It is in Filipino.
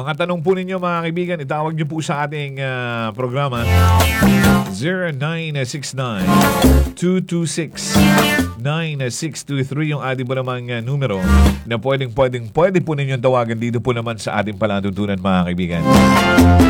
Mga tanong po ninyo mga kaibigan, itawag nyo po sa ating programa 0969-226-9623 yung ating po namang numero na pwede po ninyong tawagan dito po naman sa ating palatuntunan mga kaibigan.